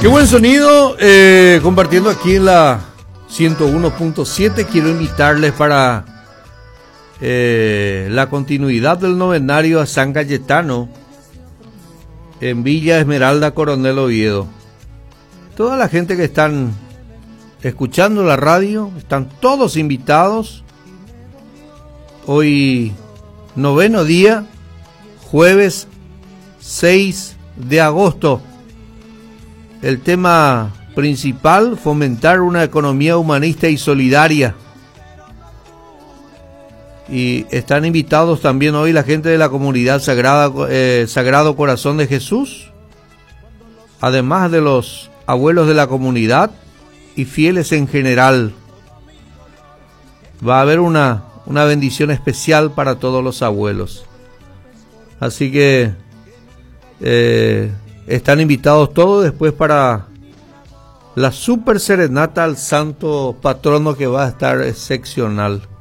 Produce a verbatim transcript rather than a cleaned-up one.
Qué buen sonido, eh, compartiendo aquí en la ciento uno punto siete. Quiero invitarles para eh, la continuidad del novenario a San Cayetano en Villa Esmeralda, Coronel Oviedo. Toda la gente que están escuchando la radio, están todos invitados. Hoy, noveno día, jueves seis de agosto. El tema principal, fomentar una economía humanista y solidaria. Y están invitados también hoy la gente de la comunidad Sagrada, eh, Sagrado Corazón de Jesús, además de los abuelos de la comunidad y fieles en general. Va a haber una, una bendición especial para todos los abuelos. Así que eh, están invitados todos después para la super serenata al santo patrono, que va a estar excepcional.